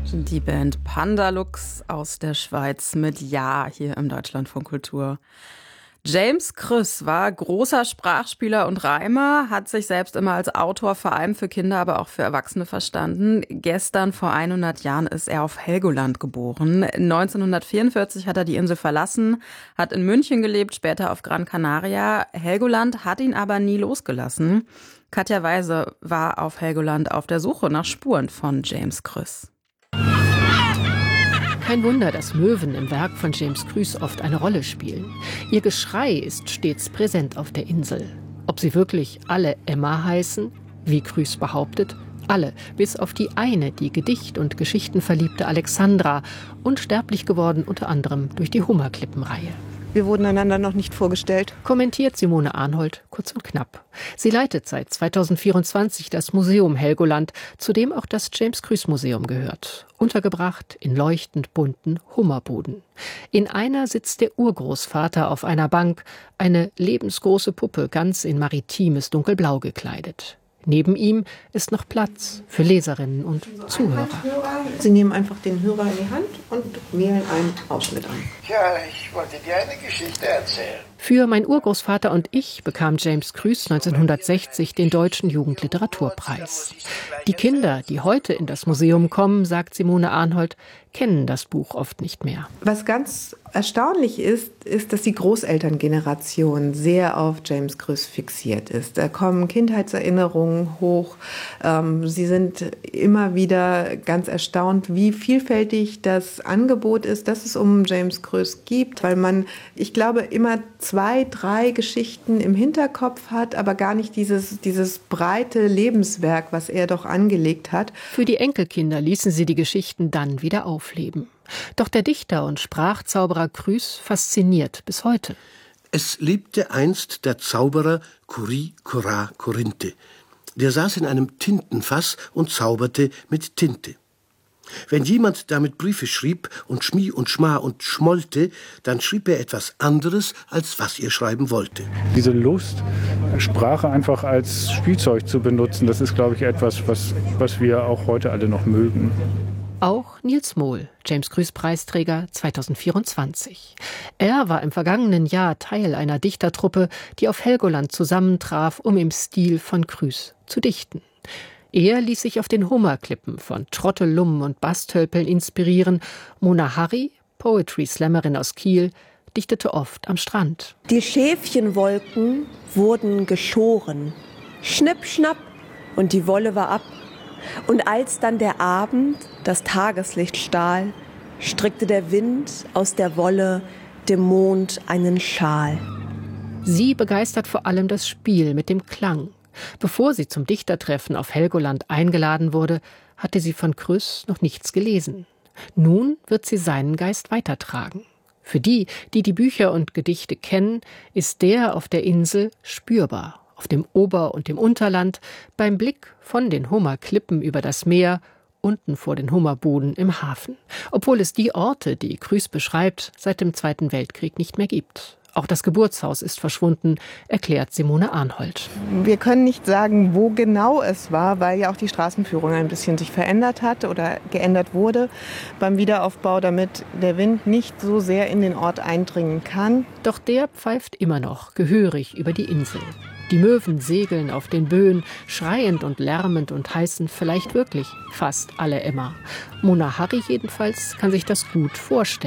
Die Band Pandalux aus der Schweiz mit Ja hier im Deutschlandfunk Kultur. James Krüss war großer Sprachspieler und Reimer, hat sich selbst immer als Autor vor allem für Kinder, aber auch für Erwachsene verstanden. Gestern vor 100 Jahren ist er auf Helgoland geboren. 1944 hat er die Insel verlassen, hat in München gelebt, später auf Gran Canaria. Helgoland hat ihn aber nie losgelassen. Katja Weise war auf Helgoland auf der Suche nach Spuren von James Krüss. Kein Wunder, dass Möwen im Werk von James Krüss oft eine Rolle spielen. Ihr Geschrei ist stets präsent auf der Insel. Ob sie wirklich alle Emma heißen, wie Krüss behauptet, alle, bis auf die eine, die Gedicht- und Geschichtenverliebte Alexandra, unsterblich geworden unter anderem durch die Hummerklippenreihe. Wir wurden einander noch nicht vorgestellt. Kommentiert Simone Arnhold kurz und knapp. Sie leitet seit 2024 das Museum Helgoland, zu dem auch das James-Krüss-Museum gehört. Untergebracht in leuchtend bunten Hummerbuden. In einer sitzt der Urgroßvater auf einer Bank, eine lebensgroße Puppe, ganz in maritimes Dunkelblau gekleidet. Neben ihm ist noch Platz für Leserinnen und Zuhörer. Sie nehmen einfach den Hörer in die Hand und wählen einen Ausschnitt an. Ja, ich wollte dir eine Geschichte erzählen. Für Mein Urgroßvater und ich bekam James Krüss 1960 den Deutschen Jugendliteraturpreis. Die Kinder, die heute in das Museum kommen, sagt Simone Arnhold, kennen das Buch oft nicht mehr. Was ganz erstaunlich ist, dass die Großelterngeneration sehr auf James Krüss fixiert ist. Da kommen Kindheitserinnerungen hoch. Sie sind immer wieder ganz erstaunt, wie vielfältig das Angebot ist, das es um James Krüss gibt, weil man, ich glaube, immer 2, 3 Geschichten im Hinterkopf hat, aber gar nicht dieses breite Lebenswerk, was er doch angelegt hat. Für die Enkelkinder ließen sie die Geschichten dann wieder aufleben. Doch der Dichter und Sprachzauberer Krüss fasziniert bis heute. Es lebte einst der Zauberer Kuri Kora Korinthe. Der saß in einem Tintenfass und zauberte mit Tinte. Wenn jemand damit Briefe schrieb und Schmi und Schma und schmollte, dann schrieb er etwas anderes, als was er schreiben wollte. Diese Lust, Sprache einfach als Spielzeug zu benutzen, das ist, glaube ich, etwas, was wir auch heute alle noch mögen. Auch Nils Mohl, James-Krüss-Preisträger 2024. Er war im vergangenen Jahr Teil einer Dichtertruppe, die auf Helgoland zusammentraf, um im Stil von Krüss zu dichten. Er ließ sich auf den Hummerklippen von Trottelum und Bastölpeln inspirieren. Mona Harry, Poetry-Slammerin aus Kiel, dichtete oft am Strand. Die Schäfchenwolken wurden geschoren. Schnipp, schnapp, und die Wolle war ab. Und als dann der Abend das Tageslicht stahl, strickte der Wind aus der Wolle dem Mond einen Schal. Sie begeistert vor allem das Spiel mit dem Klang. Bevor sie zum Dichtertreffen auf Helgoland eingeladen wurde, hatte sie von Krüss noch nichts gelesen. Nun wird sie seinen Geist weitertragen. Für die, die die Bücher und Gedichte kennen, ist der auf der Insel spürbar. Auf dem Ober- und dem Unterland, beim Blick von den Hummerklippen über das Meer, unten vor den Hummerbuden im Hafen. Obwohl es die Orte, die Krüss beschreibt, seit dem Zweiten Weltkrieg nicht mehr gibt. Auch das Geburtshaus ist verschwunden, erklärt Simone Arnhold. Wir können nicht sagen, wo genau es war, weil ja auch die Straßenführung ein bisschen sich verändert hat oder geändert wurde beim Wiederaufbau, damit der Wind nicht so sehr in den Ort eindringen kann. Doch der pfeift immer noch gehörig über die Insel. Die Möwen segeln auf den Böen, schreiend und lärmend und heißen vielleicht wirklich fast alle Emma. Mona Harry jedenfalls kann sich das gut vorstellen.